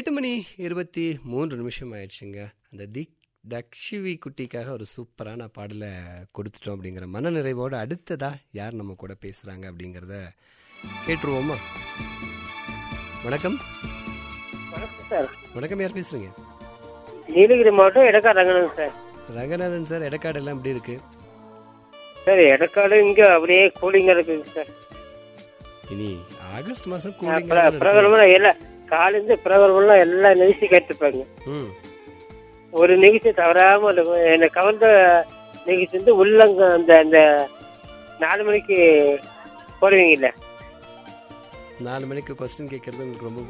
8:23 ஆயிடுச்சுங்க. அந்த தக்ஷிவி குட்டிக்காக ஒரு சூப்பரான பாடலை கொடுத்துட்டோம் அப்படிங்கிற மன நிறைவோடு அடுத்ததா யார் நம்ம கூட பேசுறாங்க அப்படிங்கிறத கேட்டுருவோமா? வணக்கம். வணக்கம் சார். வணக்கம், யார் பேசுறீங்க? நீலகிரி மாவட்டம் எடக்காடு ரங்கநாதன் சார். ரங்கநாதன் சார், எடக்காடு எல்லாம் எப்படி இருக்கு சார்? எடக்காடு இங்க அப்படியே கூலிங்கா இருக்குங்க சார். இனி ஆகஸ்ட் மாசம் பிரகடனம் எல்லாம் காலேருந்து பிரகடனம் எல்லாம் நிகழ்ச்சி கேட்டுப்பாங்க. ஒரு நிகழ்ச்சி தவறாம என்னை கவர்ந்த நிகழ்ச்சி வந்து உள்ளங்க அந்த அந்த 4 மணிக்கு போடுவீங்கல்ல, 4 மணிக்கு கொஸ்டின் கேட்கறது உங்களுக்கு ரொம்ப